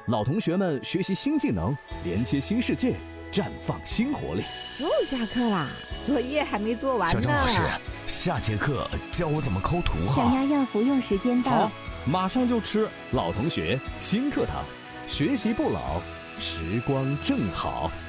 老同学们学习新技能，连接新世界，绽放新活力。 又下课啦，作业还没做完呢。 小郑老师，下节课教我怎么抠图哈。 小丫丫服用时间到。 好，马上就吃。老同学，新课堂，学习不老，时光正好。